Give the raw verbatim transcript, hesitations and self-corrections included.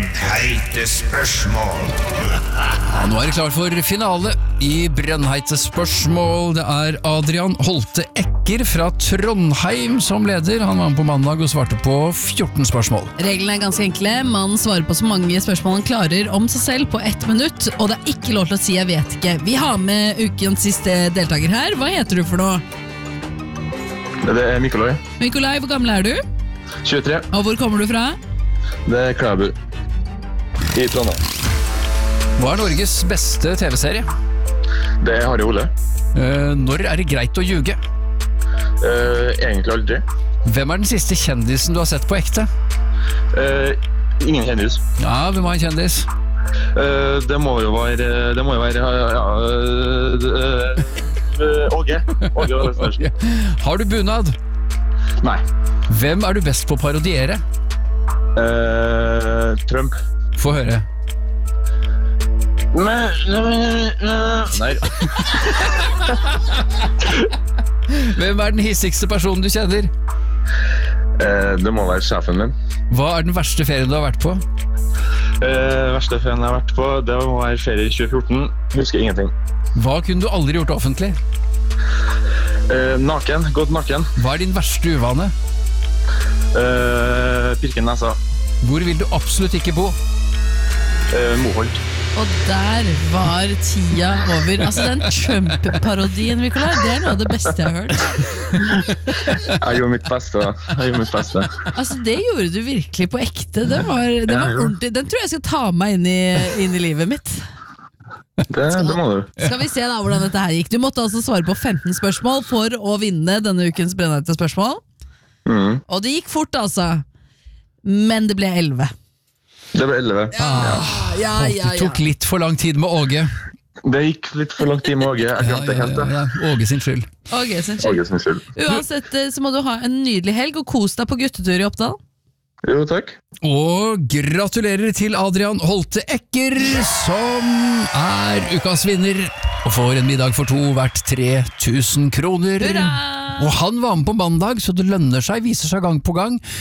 Brennheite spørsmål. Ja, nå er det klart for finale i Brennheite spørsmål. Det er Adrian Holte Ekker fra Trondheim som leder. Han var med på mandag og svarte på fjorten spørsmål. Reglene er ganske enkle. Man svarer på så mange spørsmål han klarer om seg selv på ett minutt, og det er ikke lov til å si jeg vet ikke. Vi har med ukens siste deltaker her. Hva heter du for noe? Det er Mikolaj. Mikolaj, hvor gammel er du? tjuetre. Og hvor kommer du fra? Det er Klæbu. I Trondheim. Hva er Norges beste T V-serie? Det er Harry Ole. Eh, når er det greit å ljuge? Uh, egentlig aldri. Hvem er den siste kjendisen du har sett på ekte? Uh, ingen kjendis. Ja, hvem er en kjendis? Uh, det må jo være Det må jo være ja, uh, uh, Åge. Åge Aleksandersen. Har du bunad? Nei. Hvem er du best på å parodiere? Uh, Trump. Få høre. Nei. Hvem er den hissigste personen du kjenner? Uh, det må være sjefen min. Hva er den verste ferien du har vært på? Uh, verste ferien jeg har vært på, det må være ferie i tjue fjorten. Husker ingenting. Hva kunne du aldri gjort offentlig? Uh, naken, gått naken. Hva er din verste uvane? Uh, pirke nesa. Hvor vil du absolutt ikke bo? Uh, Moholt. Og der var tida over. Altså den Trump-parodien, Nikolai, det er noe av det beste jeg har hørt. Jeg gjorde mitt beste. Jeg gjorde mitt beste. Altså det gjorde du virkelig på ekte. Det var, det var ordentlig. Den tror jeg skal ta med inn i, inn i livet mitt. Det, det må du. Skal vi se da hvordan dette her gikk. Du måtte altså svare på femten spørsmål for å vinne denne ukens Brennheite spørsmål. Mm. Og det gikk fort altså. Men det ble elleve. Det ble elleve. Ja, ja, ja, Det tok ja. litt for lang tid med Åge. Det gikk litt for lang tid med Åge. Jeg glemte det helt da. Ja, ja, Åge sin skyld. Ok, sin skyld. Åge sin skyld. Uansett eh, så må du ha en nydelig helg og kos deg på guttetur i Oppdal. Jo, takk. Og gratulerer til Adrian Holte Ekker, som er ukas vinner og får en middag for to verdt tre tusen kroner. Hurra! Og han var med på mandag, så det lønner seg, viser seg gang på gang.